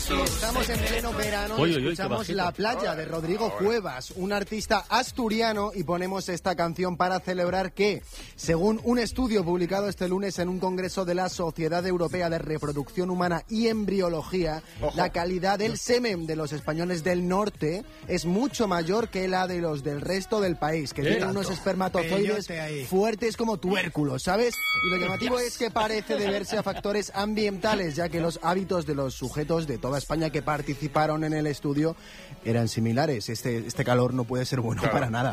Estamos en pleno verano y escuchamos La Playa de Rodrigo Cuevas, un artista asturiano, y ponemos esta canción para celebrar que, según un estudio publicado este lunes en un congreso de la Sociedad Europea de Reproducción Humana y Embriología, la calidad del semen de los españoles del norte es mucho mayor que la de los del resto del país, que tienen unos espermatozoides fuertes como tubérculos, ¿sabes? Y lo llamativo es que parece deberse a factores ambientales, ya que los hábitos de los sujetos de toda España que participaron en el estudio eran similares. Este calor no puede ser bueno para nada.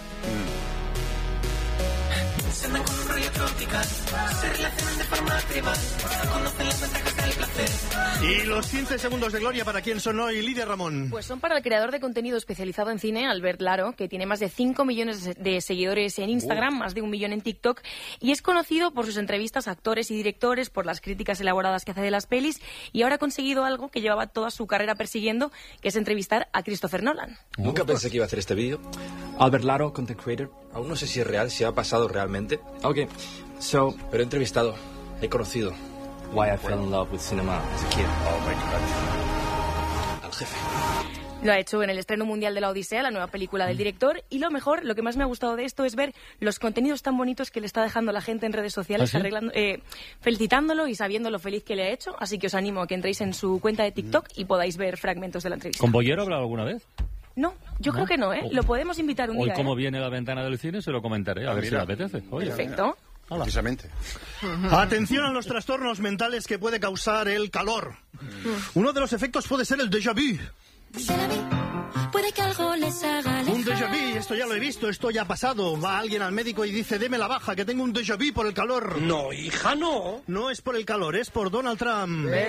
Se andan con un rollo tropical, se relacionan de forma tribal, conocen las ventajas del placer. Y los 15 segundos de gloria, ¿para quién son hoy, Lidia Ramón? Pues son para el creador de contenido especializado en cine, Albert Laro, que tiene más de 5 millones de seguidores en Instagram, más de 1 millón en TikTok, y es conocido por sus entrevistas a actores y directores, por las críticas elaboradas que hace de las pelis, y ahora ha conseguido algo que llevaba toda su carrera persiguiendo, que es entrevistar a Christopher Nolan. Nunca pensé que iba a hacer este vídeo. Albert Laro, content creator. Aún no sé si es real, si ha pasado realmente. Okay, so... Pero he entrevistado, he conocido. Why I fell in love with cinema as a kid. Oh my God. Al jefe. Lo ha hecho en el estreno mundial de La Odisea, la nueva película del director, y lo mejor, lo que más me ha gustado de esto es ver los contenidos tan bonitos que le está dejando la gente en redes sociales, felicitándolo y sabiendo lo feliz que le ha hecho, así que os animo a que entréis en su cuenta de TikTok y podáis ver fragmentos de la entrevista. ¿Con Bollero ha hablado alguna vez? No, yo creo que no, ¿eh? Lo podemos invitar un día. Hoy, como viene la ventana del cine, se lo comentaré, a ver si le apetece. Oye. Perfecto. Precisamente. Atención a los trastornos mentales que puede causar el calor. Uno de los efectos puede ser el déjà vu. Puede que algo les haga Un déjà vu, esto ya lo he visto, esto ya ha pasado. Va alguien al médico y dice, deme la baja, que tengo un déjà vu por el calor. No, hija, no. No es por el calor, es por Donald Trump.